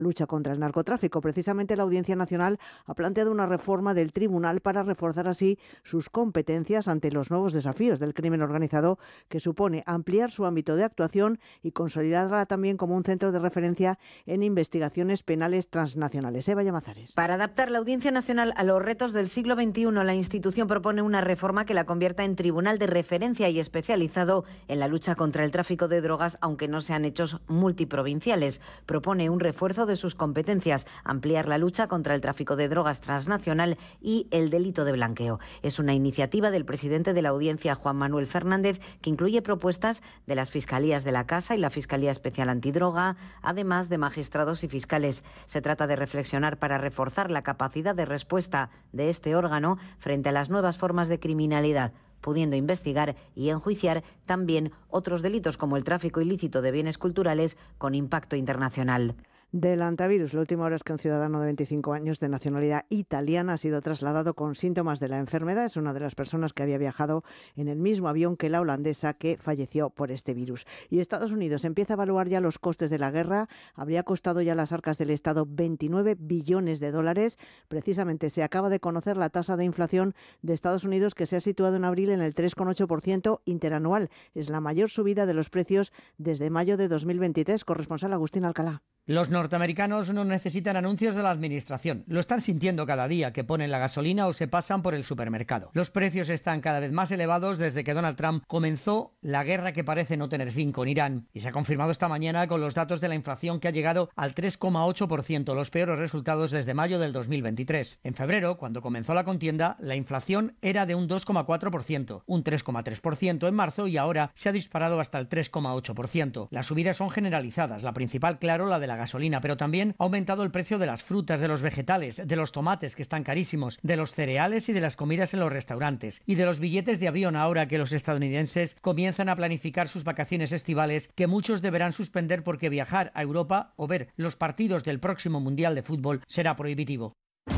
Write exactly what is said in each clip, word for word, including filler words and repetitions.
lucha contra el narcotráfico. Precisamente la Audiencia Nacional ha planteado una reforma del tribunal para reforzar así sus competencias ante los nuevos desafíos del crimen organizado, que supone ampliar su ámbito de actuación y consolidarla también como un centro de referencia en investigaciones penales transnacionales. Eva Llamazares. Para adaptar la Audiencia Nacional a los retos del siglo veintiuno, la institución propone una reforma que la convierta en tribunal de referencia y especializado en la lucha contra el tráfico de drogas, aunque no sean hechos multiprovinciales. Propone un refuerzo de sus competencias, ampliar la lucha contra el tráfico de drogas transnacional y el delito de blanqueo. Es una iniciativa del presidente de la Audiencia, Juan Manuel Fernández, que incluye propuestas de las Fiscalías de la Casa y la Fiscalía Especial Antidroga, además de magistrados y fiscales. Se trata de reflexionar para reforzar la capacidad de respuesta de este órgano frente a las nuevas formas de criminalidad, pudiendo investigar y enjuiciar también otros delitos como el tráfico ilícito de bienes culturales con impacto internacional. Del antivirus, la última hora es que un ciudadano de veinticinco años de nacionalidad italiana ha sido trasladado con síntomas de la enfermedad. Es una de las personas que había viajado en el mismo avión que la holandesa que falleció por este virus. Y Estados Unidos empieza a evaluar ya los costes de la guerra. Habría costado ya a las arcas del Estado veintinueve billones de dólares. Precisamente se acaba de conocer la tasa de inflación de Estados Unidos, que se ha situado en abril en el tres coma ocho por ciento interanual. Es la mayor subida de los precios desde mayo de dos mil veintitrés. Corresponsal Agustín Alcalá. Los norteamericanos no necesitan anuncios de la administración. Lo están sintiendo cada día que ponen la gasolina o se pasan por el supermercado. Los precios están cada vez más elevados desde que Donald Trump comenzó la guerra que parece no tener fin con Irán. Y se ha confirmado esta mañana con los datos de la inflación, que ha llegado al tres coma ocho por ciento, los peores resultados desde mayo del dos mil veintitrés. En febrero, cuando comenzó la contienda, la inflación era de un dos coma cuatro por ciento, un tres coma tres por ciento en marzo y ahora se ha disparado hasta el tres coma ocho por ciento. Las subidas son generalizadas, la principal, claro, la de la gasolina, pero también ha aumentado el precio de las frutas, de los vegetales, de los tomates, que están carísimos, de los cereales y de las comidas en los restaurantes, y de los billetes de avión ahora que los estadounidenses comienzan a planificar sus vacaciones estivales, que muchos deberán suspender porque viajar a Europa o ver los partidos del próximo Mundial de Fútbol será prohibitivo.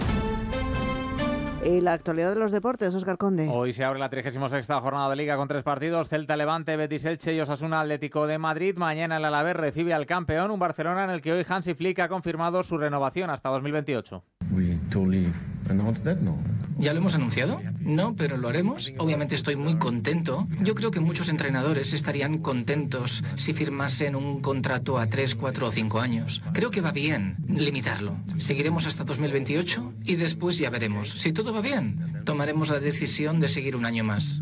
Y la actualidad de los deportes, Óscar Conde. Hoy se abre la trigésima sexta jornada de Liga con tres partidos: Celta, Levante, Betis, Elche y Osasuna Atlético de Madrid. Mañana el Alavés recibe al campeón, un Barcelona en el que hoy Hansi Flick ha confirmado su renovación hasta dos mil veintiocho. We totally announced that, no? ¿Ya lo hemos anunciado? No, pero lo haremos. Obviamente estoy muy contento. Yo creo que muchos entrenadores estarían contentos si firmasen un contrato a tres, cuatro o cinco años. Creo que va bien limitarlo. Seguiremos hasta dos mil veintiocho y después ya veremos. Si todo va bien, tomaremos la decisión de seguir un año más.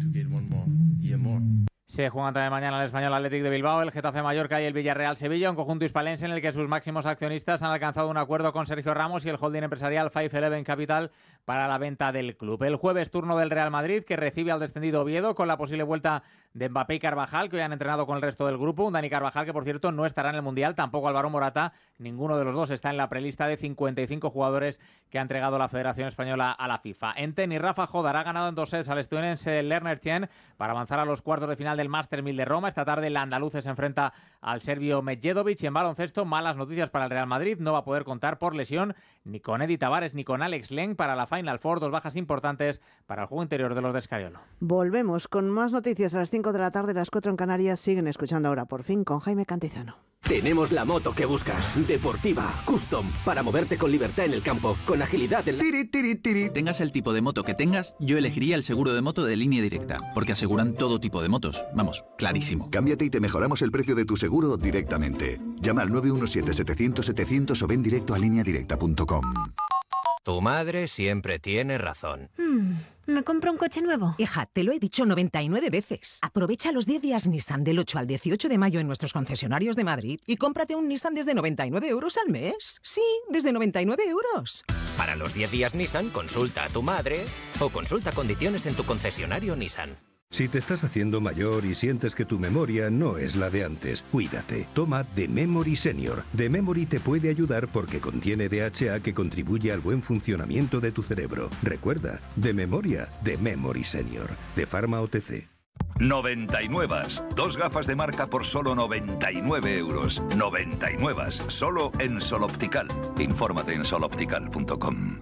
Se juegan también mañana el Español Athletic de Bilbao, el Getafe Mallorca y el Villarreal Sevilla, un conjunto hispalense en el que sus máximos accionistas han alcanzado un acuerdo con Sergio Ramos y el holding empresarial Five Eleven Capital para la venta del club. El jueves, turno del Real Madrid, que recibe al descendido Oviedo con la posible vuelta de Mbappé y Carvajal, que hoy han entrenado con el resto del grupo. Un Dani Carvajal que, por cierto, no estará en el Mundial, tampoco Álvaro Morata. Ninguno de los dos está en la prelista de cincuenta y cinco jugadores que ha entregado la Federación Española a la FIFA. En tenis, Rafa Jodar ha ganado en dos sets al estadounidense Lerner Tien para avanzar a los cuartos de final del Masters mil de Roma. Esta tarde el andaluz se enfrenta al serbio Medjedovic. Y en baloncesto, malas noticias para el Real Madrid. No va a poder contar por lesión ni con Eddie Tavares ni con Alex Len para la Final Four. Dos bajas importantes para el juego interior de los de Escariolo. Volvemos con más noticias a las cinco de la tarde, las cuatro en Canarias. Siguen escuchando ahora por fin con Jaime Cantizano. Tenemos la moto que buscas. Deportiva, custom, para moverte con libertad en el campo, con agilidad en la... Tiri, tiri, tiri. Tengas el tipo de moto que tengas, yo elegiría el seguro de moto de Línea Directa, porque aseguran todo tipo de motos. Vamos, clarísimo. Cámbiate y te mejoramos el precio de tu seguro directamente. Llama al nueve uno siete, setecientos, setecientos o ven directo a línea directa punto com. Tu madre siempre tiene razón. Hmm, ¿me compro un coche nuevo? Hija, te lo he dicho noventa y nueve veces. Aprovecha los diez días Nissan del ocho al dieciocho de mayo en nuestros concesionarios de Madrid y cómprate un Nissan desde noventa y nueve euros al mes. Sí, desde noventa y nueve euros. Para los diez días Nissan, consulta a tu madre o consulta condiciones en tu concesionario Nissan. Si te estás haciendo mayor y sientes que tu memoria no es la de antes, cuídate. Toma The Memory Senior. The Memory te puede ayudar porque contiene D H A que contribuye al buen funcionamiento de tu cerebro. Recuerda, de memoria, The Memory Senior. De Pharma O T C. noventa y nueve. Dos gafas de marca por solo noventa y nueve euros. noventa y nueve. Solo en Sol Optical. Infórmate en sol optical punto com.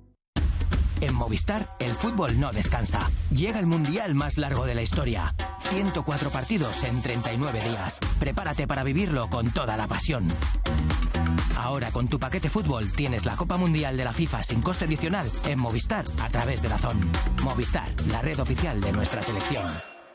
En Movistar, el fútbol no descansa. Llega el mundial más largo de la historia. ciento cuatro partidos en treinta y nueve días. Prepárate para vivirlo con toda la pasión. Ahora con tu paquete fútbol tienes la Copa Mundial de la FIFA sin coste adicional en Movistar a través de DAZN. Movistar, la red oficial de nuestra selección.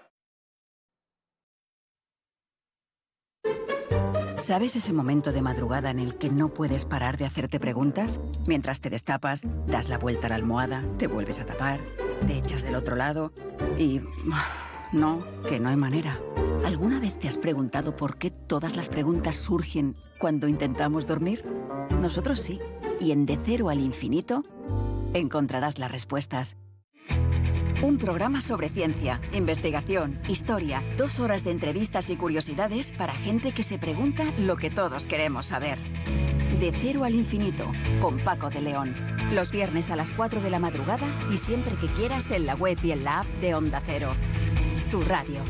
¿Sabes ese momento de madrugada en el que no puedes parar de hacerte preguntas? Mientras te destapas, das la vuelta a la almohada, te vuelves a tapar, te echas del otro lado y... no, que no hay manera. ¿Alguna vez te has preguntado por qué todas las preguntas surgen cuando intentamos dormir? Nosotros sí. Y en De Cero al Infinito encontrarás las respuestas. Un programa sobre ciencia, investigación, historia, dos horas de entrevistas y curiosidades para gente que se pregunta lo que todos queremos saber. De Cero al Infinito, con Paco de León. Los viernes a las cuatro de la madrugada y siempre que quieras en la web y en la app de Onda Cero. Tu radio.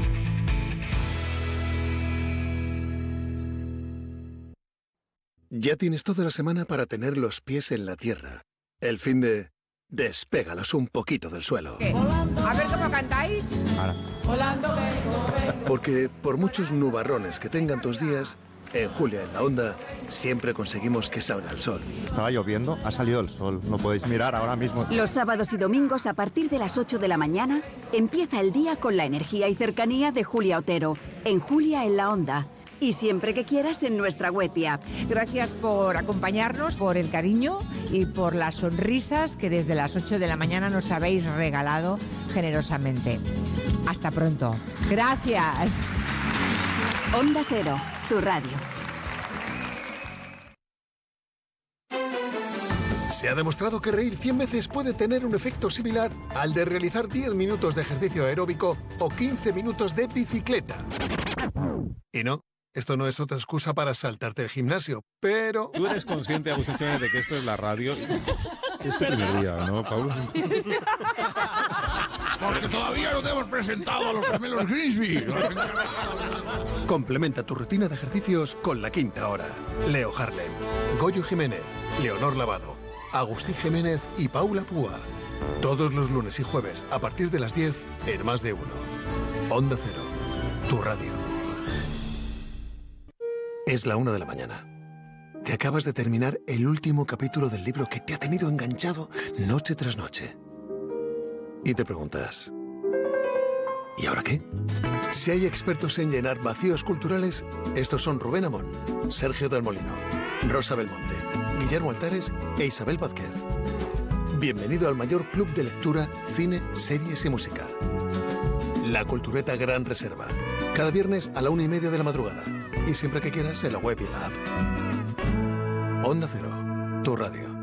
Ya tienes toda la semana para tener los pies en la tierra. El fin de... despégalos un poquito del suelo. ¿Qué? A ver cómo cantáis. Ahora. Volando vengo, vengo. Porque por muchos nubarrones que tengan tus días, en Julia en la Onda siempre conseguimos que salga el sol. Estaba lloviendo, ha salido el sol. Lo podéis mirar ahora mismo. Los sábados y domingos a partir de las ocho de la mañana empieza el día con la energía y cercanía de Julia Otero. En Julia en la Onda. Y siempre que quieras en nuestra web y app. Gracias por acompañarnos, por el cariño y por las sonrisas que desde las ocho de la mañana nos habéis regalado generosamente. Hasta pronto. Gracias. Onda Cero, tu radio. Se ha demostrado que reír cien veces puede tener un efecto similar al de realizar diez minutos de ejercicio aeróbico o quince minutos de bicicleta. Y no, esto no es otra excusa para saltarte el gimnasio, pero... ¿Tú eres consciente, Agustín Jiménez, de que esto es la radio? Es tu primer día, ¿no, Pablo? Porque todavía no te hemos presentado a los gemelos Grimsby. Complementa tu rutina de ejercicios con La Quinta Hora. Leo Harlem, Goyo Jiménez, Leonor Lavado, Agustín Jiménez y Paula Púa. Todos los lunes y jueves a partir de las diez en Más de Uno. Onda Cero, tu radio. Es la una de la mañana. Te acabas de terminar el último capítulo del libro que te ha tenido enganchado noche tras noche. Y te preguntas, ¿y ahora qué? Si hay expertos en llenar vacíos culturales, estos son Rubén Amón, Sergio del Molino, Rosa Belmonte, Guillermo Altares e Isabel Vázquez. Bienvenido al mayor club de lectura, cine, series y música. La Cultureta Gran Reserva. Cada viernes a la una y media de la madrugada. Y siempre que quieras en la web y en la app. Onda Cero, tu radio.